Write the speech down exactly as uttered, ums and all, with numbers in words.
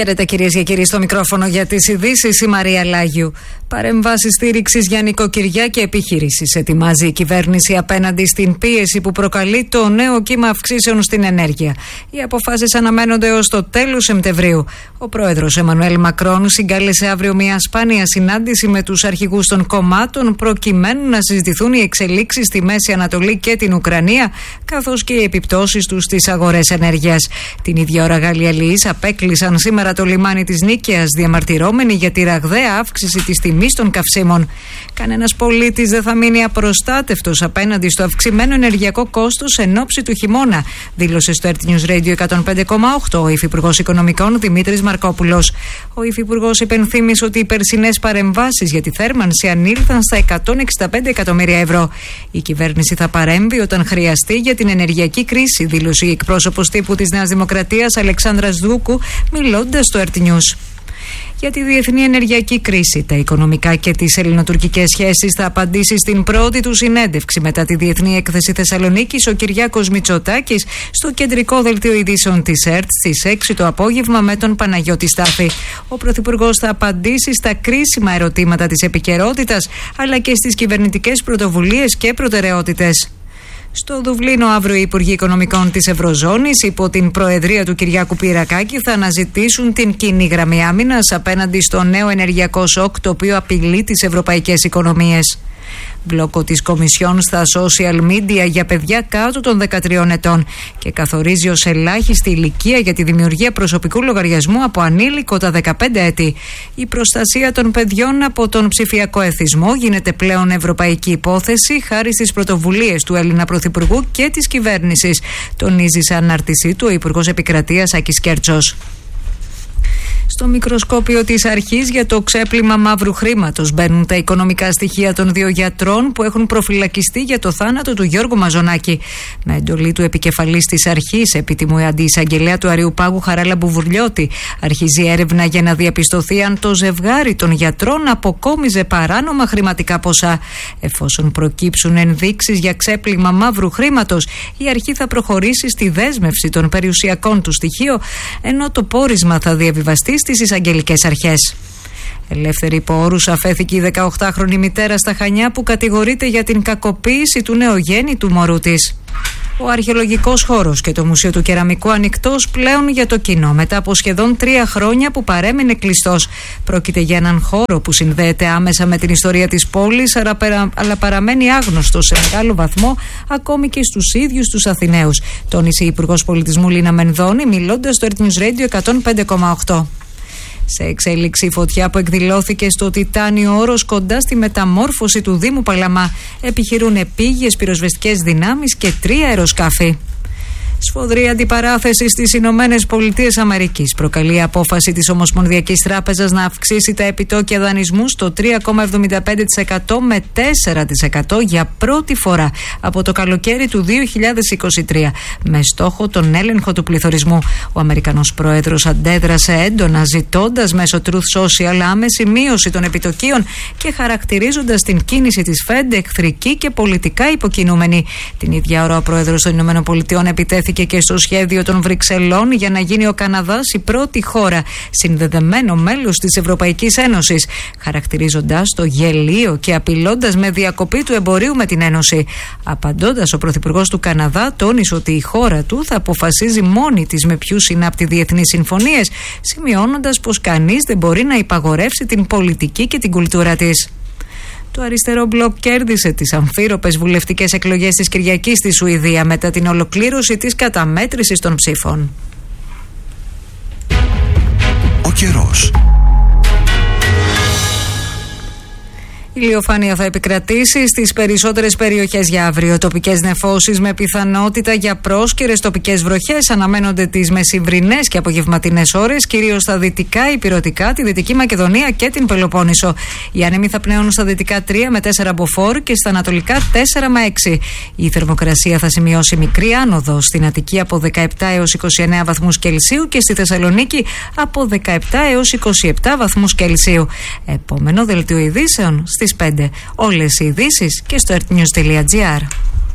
Χαίρετε κυρίες και κύριοι, στο μικρόφωνο για τις ειδήσεις η Μαρία Λάγιου. Παρεμβάσεις στήριξης για νοικοκυριά και επιχειρήσεις ετοιμάζει η κυβέρνηση απέναντι στην πίεση που προκαλεί το νέο κύμα αυξήσεων στην ενέργεια. Οι αποφάσεις αναμένονται ως το τέλος Σεπτεμβρίου. Ο πρόεδρος Εμμανουέλ Μακρόν συγκάλεσε αύριο μια σπάνια συνάντηση με τους αρχηγούς των κομμάτων προκειμένου να συζητηθούν οι εξελίξεις στη Μέση Ανατολή και την Ουκρανία, καθώς και οι επιπτώσεις τους στις αγορές ενέργειας. Την ίδια ώρα Γαλλιαλιείς απέκλεισαν σήμερα το λιμάνι της Νίκαιας, διαμαρτυρώμενοι για τη ραγδαία αύξηση της τιμής των καυσίμων. Κανένας πολίτης δεν θα μείνει απροστάτευτος απέναντι στο αυξημένο ενεργειακό κόστος εν ώψη του χειμώνα, δήλωσε στο Earth News Radio εκατόν πέντε κόμμα οκτώ ο Υφυπουργός Οικονομικών Δημήτρης Μαρκόπουλος. Ο Υφυπουργός υπενθύμισε ότι οι περσινές παρεμβάσεις για τη θέρμανση ανήλθαν στα εκατόν εξήντα πέντε εκατομμύρια ευρώ. Η κυβέρνηση θα παρέμβει όταν χρειαστεί για την ενεργειακή κρίση, δήλωσε η εκπρόσωπος τύπου της Νέας Δημοκρατίας Αλεξάνδρας Δούκου, μιλώντας στο Earth News. Για τη διεθνή ενεργειακή κρίση, τα οικονομικά και τις ελληνοτουρκικές σχέσεις θα απαντήσει στην πρώτη του συνέντευξη μετά τη Διεθνή Έκθεση Θεσσαλονίκης ο Κυριάκος Μητσοτάκης στο κεντρικό δελτίο ειδήσεων της ΕΡΤ στις έξι το απόγευμα με τον Παναγιώτη Στάθη. Ο Πρωθυπουργός θα απαντήσει στα κρίσιμα ερωτήματα της επικαιρότητας αλλά και στις κυβερνητικές πρωτοβουλίες και προτεραιότητες. Στο Δουβλίνο αύριο οι Υπουργοί Οικονομικών της Ευρωζώνης υπό την προεδρία του Κυριάκου Πυρακάκη θα αναζητήσουν την κοινή γραμμή άμυνας απέναντι στο νέο ενεργειακό σοκ το οποίο απειλεί τις ευρωπαϊκές οικονομίες. Μπλόκο της Κομισιόν στα social media για παιδιά κάτω των δεκατριών ετών και καθορίζει ως ελάχιστη ηλικία για τη δημιουργία προσωπικού λογαριασμού από ανήλικο τα δεκαπέντε έτη. Η προστασία των παιδιών από τον ψηφιακό εθισμό γίνεται πλέον ευρωπαϊκή υπόθεση χάρη στις πρωτοβουλίες του Έλληνα Πρωθυπουργού και της κυβέρνησης, τονίζει σε ανάρτησή του ο Υπουργός Επικρατείας Άκης Κέρτσος. Στο μικροσκόπιο της αρχής για το ξέπλυμα μαύρου χρήματος μπαίνουν τα οικονομικά στοιχεία των δύο γιατρών που έχουν προφυλακιστεί για το θάνατο του Γιώργου Μαζονάκη. Με εντολή του επικεφαλής της αρχής, επίτιμου αντιεισαγγελέα του Αριουπάγου Χαράλα Μπουβουρλιώτη, αρχίζει έρευνα για να διαπιστωθεί αν το ζευγάρι των γιατρών αποκόμιζε παράνομα χρηματικά ποσά. Εφόσον προκύψουν ενδείξεις για ξέπλυμα μαύρου χρήματος, η αρχή θα προχωρήσει στη δέσμευση των περιουσιακών του στοιχείων, ενώ το πόρισμα θα διαβιβαστεί στις εισαγγελικές αρχές. Ελεύθερη υπό όρους αφέθηκε η δεκαοκτάχρονη μητέρα στα Χανιά που κατηγορείται για την κακοποίηση του νεογέννητου μωρού της. Ο αρχαιολογικός χώρος και το Μουσείο του Κεραμικού ανοιχτός πλέον για το κοινό μετά από σχεδόν τρία χρόνια που παρέμεινε κλειστός. Πρόκειται για έναν χώρο που συνδέεται άμεσα με την ιστορία της πόλης αλλά παραμένει άγνωστος σε μεγάλο βαθμό ακόμη και στους ίδιους τους Αθηναίους, τόνισε η Υπουργός Πολιτισμού Λίνα Μενδώνη μιλώντας στο Earth News Radio εκατόν πέντε κόμμα οκτώ. Σε εξέλιξη η φωτιά που εκδηλώθηκε στο Τιτάνιο Όρος κοντά στη μεταμόρφωση του Δήμου Παλαμά. Επιχειρούν επίγειες πυροσβεστικές δυνάμεις και τρία αεροσκάφη. Σφοδρή αντιπαράθεση στις Ηνωμένες Πολιτείες Αμερικής προκαλεί η απόφαση της Ομοσπονδιακής Τράπεζας να αυξήσει τα επιτόκια δανεισμού στο τρία κόμμα εβδομήντα πέντε τοις εκατό με τέσσερα τοις εκατό για πρώτη φορά από το καλοκαίρι του δύο χιλιάδες είκοσι τρία, με στόχο τον έλεγχο του πληθωρισμού. Ο Αμερικανός Πρόεδρος αντέδρασε έντονα ζητώντας μέσω Truth Social άμεση μείωση των επιτοκίων και χαρακτηρίζοντας την κίνηση της Fed εχθρική και πολιτικά υποκινούμενη. Την ίδια ώρα ο Πρόεδρος των Ηνωμένων Πολιτειών επιτέθηκε και στο σχέδιο των Βρυξελών για να γίνει ο Καναδάς η πρώτη χώρα συνδεδεμένο μέλος της Ευρωπαϊκής Ένωσης, χαρακτηρίζοντας το γελίο και απειλώντας με διακοπή του εμπορίου με την Ένωση. Απαντώντας, ο Πρωθυπουργός του Καναδά τόνισε ότι η χώρα του θα αποφασίζει μόνη της με ποιους συνάπτει διεθνείς συμφωνίες, σημειώνοντας πως κανείς δεν μπορεί να υπαγορεύσει την πολιτική και την κουλτούρα της. Το αριστερό μπλοκ κέρδισε τις αμφίροπες βουλευτικές εκλογές της Κυριακής στη Σουηδία μετά την ολοκλήρωση της καταμέτρησης των ψήφων. Ο καιρός. Η ηλιοφάνεια θα επικρατήσει στις περισσότερες περιοχές για αύριο. Τοπικές νεφώσεις με πιθανότητα για πρόσκαιρες τοπικές βροχές αναμένονται τις μεσημβρινές και απογευματινές ώρες, κυρίως στα δυτικά, ηπειρωτικά, τη Δυτική Μακεδονία και την Πελοπόννησο. Οι άνεμοι θα πνέουν στα δυτικά τρία με τέσσερα μποφόρ και στα ανατολικά τέσσερα με έξι. Η θερμοκρασία θα σημειώσει μικρή άνοδο στην Αττική από δεκαεπτά έως είκοσι εννέα βαθμούς Κελσίου και στη Θεσσαλονίκη από δεκαεπτά έως είκοσι επτά βαθμούς Κελσίου. Επόμενο δελτίο ειδήσεων στις πέντε. Όλες οι ειδήσεις και στο earthnews τελεία gr.